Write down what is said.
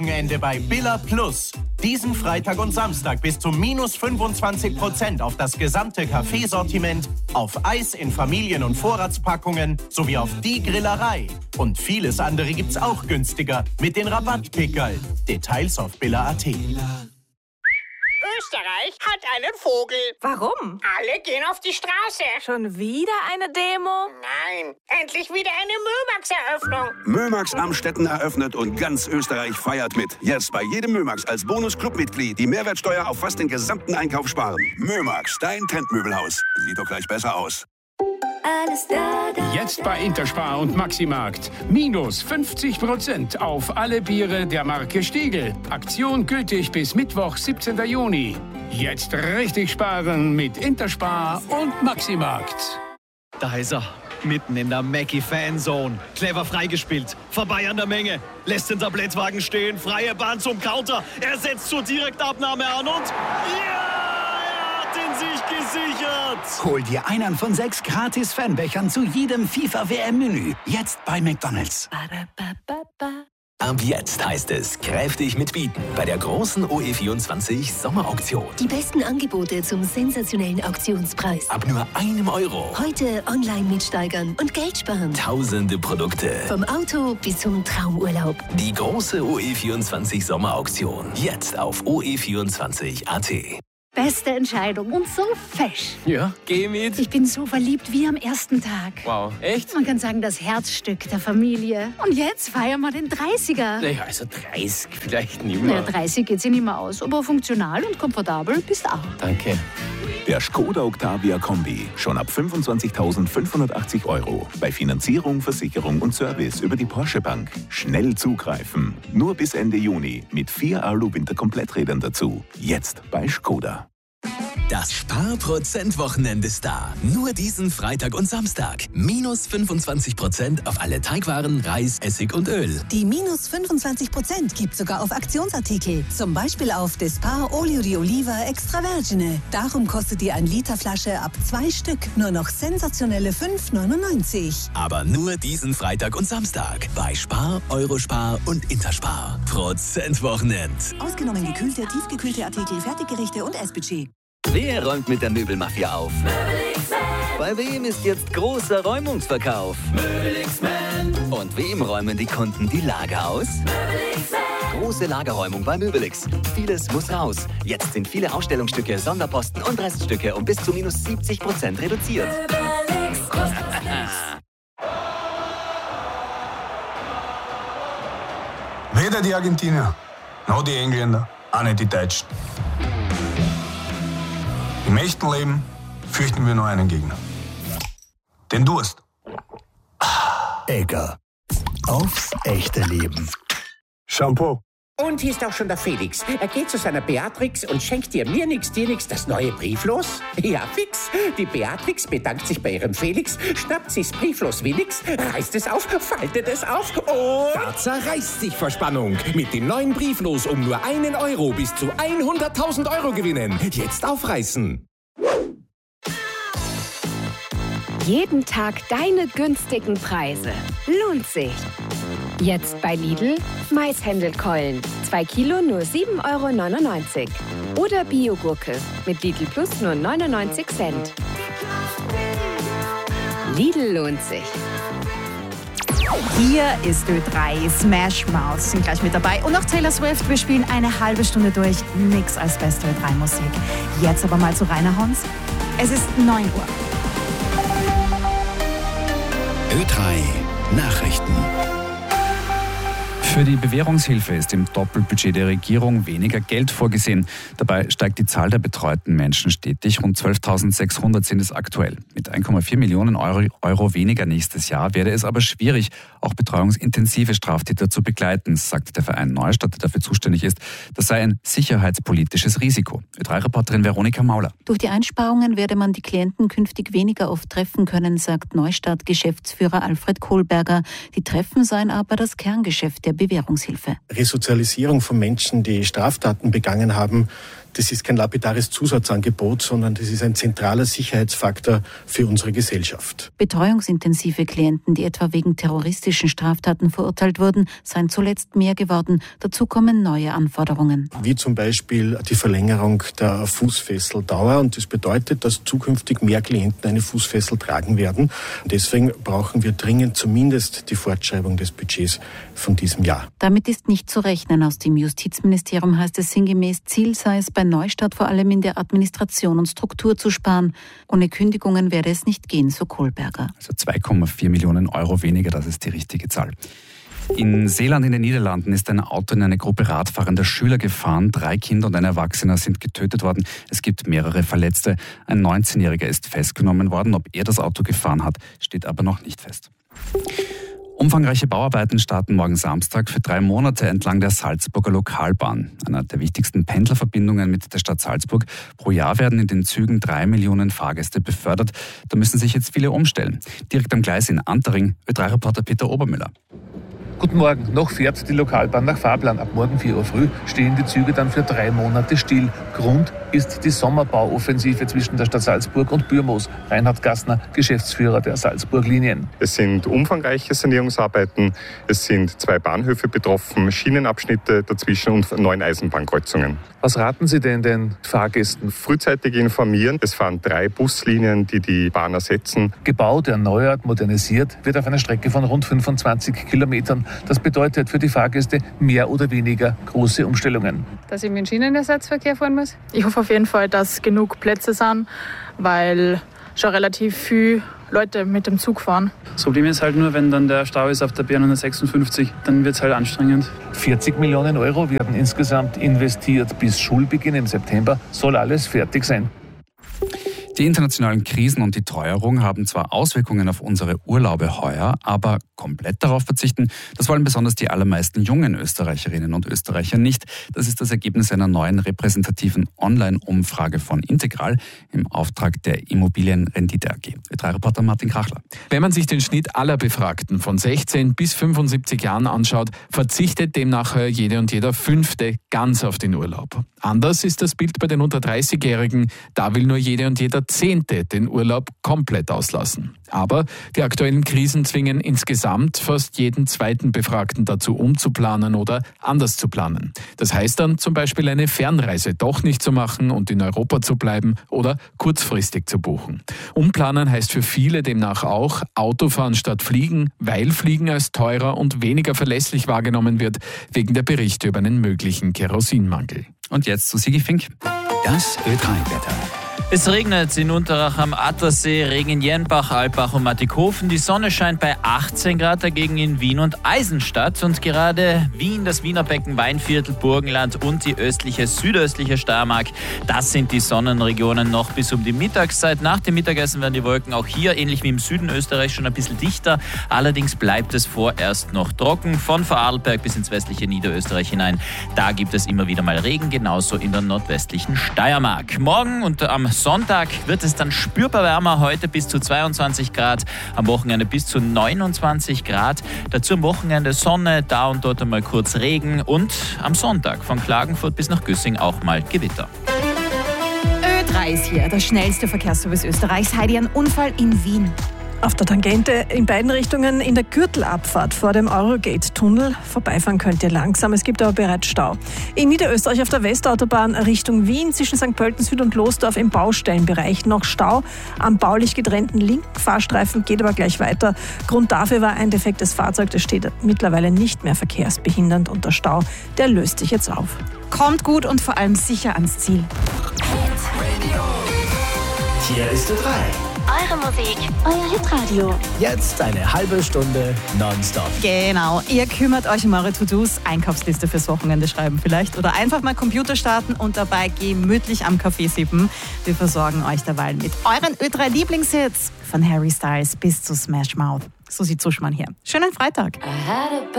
Ende bei Billa Plus. Diesen Freitag und Samstag bis zu minus 25% auf das gesamte Kaffeesortiment, auf Eis in Familien- und Vorratspackungen sowie auf die Grillerei. Und vieles andere gibt's auch günstiger mit den Rabattpickerl. Details auf billa.at. Österreich hat einen Vogel. Warum? Alle gehen auf die Straße. Schon wieder eine Demo? Nein, endlich wieder eine Mömax-Eröffnung. Mömax Amstetten eröffnet und ganz Österreich feiert mit. Jetzt bei jedem Mömax als Bonus-Clubmitglied die Mehrwertsteuer auf fast den gesamten Einkauf sparen. Mömax, dein Trendmöbelhaus. Sieht doch gleich besser aus. Alles da. Jetzt bei Interspar und Maximarkt. Minus 50% auf alle Biere der Marke Stiegl. Aktion gültig bis Mittwoch, 17. Juni. Jetzt richtig sparen mit Interspar und Maximarkt. Da ist er, mitten in der Mackie-Fanzone. Clever freigespielt, vorbei an der Menge. Lässt den Tablettwagen stehen, freie Bahn zum Counter. Er setzt zur Direktabnahme an und... Ja! Sich gesichert. Hol dir einen von 6 Gratis-Fanbechern zu jedem FIFA-WM-Menü. Jetzt bei McDonald's. Ab jetzt heißt es kräftig mitbieten bei der großen OE24 Sommerauktion. Die besten Angebote zum sensationellen Auktionspreis. Ab nur €1. Heute online mitsteigern und Geld sparen. Tausende Produkte. Vom Auto bis zum Traumurlaub. Die große OE24 Sommerauktion. Jetzt auf OE24.at. Beste Entscheidung und so fesch. Ja, geh mit. Ich bin so verliebt wie am ersten Tag. Wow, echt? Man kann sagen, das Herzstück der Familie. Und jetzt feiern wir den 30er. Naja, also 30 vielleicht nicht mehr. Naja, 30 geht sich nicht mehr aus, aber funktional und komfortabel bist auch. Danke. Der Skoda Octavia Kombi. Schon ab 25.580 €. Bei Finanzierung, Versicherung und Service über die Porsche Bank. Schnell zugreifen. Nur bis Ende Juni mit 4 Alu-Winter-Kompletträdern dazu. Jetzt bei Skoda. Das Sparprozent-Wochenende ist da. Nur diesen Freitag und Samstag. Minus 25% auf alle Teigwaren, Reis, Essig und Öl. Die minus 25% gibt sogar auf Aktionsartikel. Zum Beispiel auf Despar Olio di Oliva Extra Vergine. Darum kostet die 1-Liter-Flasche ab 2 Stück nur noch sensationelle 5,99. Aber nur diesen Freitag und Samstag. Bei Spar, Eurospar und Interspar. Prozentwochenend. Ausgenommen gekühlte, tiefgekühlte Artikel, Fertiggerichte und Essbudget. Wer räumt mit der Möbelmafia auf? Bei wem ist jetzt großer Räumungsverkauf? Und wem räumen die Kunden die Lager aus? Große Lagerräumung bei Möbelix. Vieles muss raus. Jetzt sind viele Ausstellungsstücke, Sonderposten und Reststücke um bis zu minus 70% reduziert. Weder die Argentinier, noch die Engländer, auch nicht die Deutschen. Im echten Leben fürchten wir nur einen Gegner. Den Durst. Egger. Aufs echte Leben. Shampoo. Und hier ist auch schon der Felix. Er geht zu seiner Beatrix und schenkt ihr mir nix, dir nix das neue Brieflos. Ja, fix. Die Beatrix bedankt sich bei ihrem Felix, schnappt sich's Brieflos wie nix, reißt es auf, faltet es auf und... Da zerreißt sich vor Spannung. Mit dem neuen Brieflos um nur €1 bis zu 100.000 € gewinnen. Jetzt aufreißen. Jeden Tag deine günstigen Preise. Lohnt sich. Jetzt bei Lidl Maishändelkeulen. 2 Kilo nur 7,99 €. Oder Biogurke mit Lidl Plus nur 99 Cent. Lidl lohnt sich. Hier ist Ö3, Smash Mouth sind gleich mit dabei. Und auch Taylor Swift, wir spielen eine halbe Stunde durch. Nix als beste Ö3-Musik. Jetzt aber mal zu Rainer Hons. Es ist 9 Uhr. Ö3 Nachrichten. Für die Bewährungshilfe ist im Doppelbudget der Regierung weniger Geld vorgesehen. Dabei steigt die Zahl der betreuten Menschen stetig. Rund 12.600 sind es aktuell. Mit 1,4 Millionen Euro weniger nächstes Jahr werde es aber schwierig, auch betreuungsintensive Straftäter zu begleiten, sagt der Verein Neustadt, der dafür zuständig ist. Das sei ein sicherheitspolitisches Risiko. Ö3-Reporterin Veronika Mauler. Durch die Einsparungen werde man die Klienten künftig weniger oft treffen können, sagt Neustadt-Geschäftsführer Alfred Kohlberger. Die Treffen seien aber das Kerngeschäft der Bewährungshilfe. Resozialisierung von Menschen, die Straftaten begangen haben, Das ist kein lapidares Zusatzangebot, sondern das ist ein zentraler Sicherheitsfaktor für unsere Gesellschaft. Betreuungsintensive Klienten, die etwa wegen terroristischen Straftaten verurteilt wurden, seien zuletzt mehr geworden. Dazu kommen neue Anforderungen. Wie zum Beispiel die Verlängerung der Fußfesseldauer. Und das bedeutet, dass zukünftig mehr Klienten eine Fußfessel tragen werden. Deswegen brauchen wir dringend zumindest die Fortschreibung des Budgets von diesem Jahr. Damit ist nicht zu rechnen. Aus dem Justizministerium heißt es sinngemäß, Ziel sei es bei Neustart vor allem in der Administration und Struktur zu sparen. Ohne Kündigungen werde es nicht gehen, so Kohlberger. Also 2,4 Millionen Euro weniger, das ist die richtige Zahl. In Seeland in den Niederlanden ist ein Auto in eine Gruppe radfahrender Schüler gefahren. 3 Kinder und ein Erwachsener sind getötet worden. Es gibt mehrere Verletzte. Ein 19-Jähriger ist festgenommen worden. Ob er das Auto gefahren hat, steht aber noch nicht fest. Umfangreiche Bauarbeiten starten morgen Samstag für 3 Monate entlang der Salzburger Lokalbahn, einer der wichtigsten Pendlerverbindungen mit der Stadt Salzburg. Pro Jahr werden in den Zügen 3 Millionen Fahrgäste befördert. Da müssen sich jetzt viele umstellen. Direkt am Gleis in Antering, Ö3-Reporter Peter Obermüller. Guten Morgen. Noch fährt die Lokalbahn nach Fahrplan. Ab morgen 4 Uhr früh stehen die Züge dann für 3 Monate still. Grund ist die Sommerbauoffensive zwischen der Stadt Salzburg und Bürmoos. Reinhard Gassner, Geschäftsführer der Salzburg-Linien. Es sind umfangreiche Sanierungsarbeiten. Es sind 2 Bahnhöfe betroffen, Schienenabschnitte dazwischen und 9 Eisenbahnkreuzungen. Was raten Sie denn den Fahrgästen? Frühzeitig informieren. Es fahren 3 Buslinien, die die Bahn ersetzen. Gebaut, erneuert, modernisiert wird auf einer Strecke von rund 25 Kilometern. Das bedeutet für die Fahrgäste mehr oder weniger große Umstellungen. Dass ich mit dem Schienenersatzverkehr fahren muss. Ich hoffe auf jeden Fall, dass genug Plätze sind, weil schon relativ viele Leute mit dem Zug fahren. Das Problem ist halt nur, wenn dann der Stau ist auf der B156, dann wird es halt anstrengend. 40 Millionen Euro werden insgesamt investiert. Bis Schulbeginn im September soll alles fertig sein. Die internationalen Krisen und die Teuerung haben zwar Auswirkungen auf unsere Urlaube heuer, aber komplett darauf verzichten, das wollen besonders die allermeisten jungen Österreicherinnen und Österreicher nicht. Das ist das Ergebnis einer neuen repräsentativen Online-Umfrage von Integral im Auftrag der Immobilienrendite AG. Ö3-Reporter Martin Krachler. Wenn man sich den Schnitt aller Befragten von 16 bis 75 Jahren anschaut, verzichtet demnach jede und jeder 5. ganz auf den Urlaub. Anders ist das Bild bei den unter 30-Jährigen. Da will nur jede und jeder 10. den Urlaub komplett auslassen. Aber die aktuellen Krisen zwingen insgesamt fast jeden 2. Befragten dazu, umzuplanen oder anders zu planen. Das heißt dann zum Beispiel eine Fernreise doch nicht zu machen und in Europa zu bleiben oder kurzfristig zu buchen. Umplanen heißt für viele demnach auch Autofahren statt Fliegen, weil Fliegen als teurer und weniger verlässlich wahrgenommen wird, wegen der Berichte über einen möglichen Kerosinmangel. Und jetzt zu Sigi Fink. Das Ö3-Wetter. Es regnet in Unterach am Attersee, Regen in Jenbach, Alpbach und Mattighofen. Die Sonne scheint bei 18 Grad, dagegen in Wien und Eisenstadt. Und gerade Wien, das Wiener Becken, Weinviertel, Burgenland und die südöstliche Steiermark, das sind die Sonnenregionen noch bis um die Mittagszeit. Nach dem Mittagessen werden die Wolken auch hier, ähnlich wie im Süden Österreichs, schon ein bisschen dichter. Allerdings bleibt es vorerst noch trocken. Von Vorarlberg bis ins westliche Niederösterreich hinein, da gibt es immer wieder mal Regen, genauso in der nordwestlichen Steiermark. Morgen und am Sonntag wird es dann spürbar wärmer, heute bis zu 22 Grad, am Wochenende bis zu 29 Grad. Dazu am Wochenende Sonne, da und dort einmal kurz Regen und am Sonntag von Klagenfurt bis nach Güssing auch mal Gewitter. Ö3 ist hier, der schnellste Verkehrsservice Österreichs. Heidi, ein Unfall in Wien. Auf der Tangente in beiden Richtungen in der Gürtelabfahrt vor dem Eurogate-Tunnel. Vorbeifahren könnt ihr langsam, es gibt aber bereits Stau. In Niederösterreich auf der Westautobahn Richtung Wien zwischen St. Pölten Süd und Losdorf im Baustellenbereich noch Stau. Am baulich getrennten linken Fahrstreifen geht aber gleich weiter. Grund dafür war ein defektes Fahrzeug, das steht mittlerweile nicht mehr verkehrsbehindernd und der Stau, der löst sich jetzt auf. Kommt gut und vor allem sicher ans Ziel. Hier ist Ö3. Eure Musik, euer Hitradio. Jetzt eine halbe Stunde nonstop. Genau, ihr kümmert euch um eure To-Dos, Einkaufsliste fürs Wochenende schreiben vielleicht oder einfach mal Computer starten und dabei gemütlich am Kaffee sippen. Wir versorgen euch derweil mit euren Ö3-Lieblingshits von Harry Styles bis zu Smash Mouth. Susi Zuschmann hier. Schönen Freitag.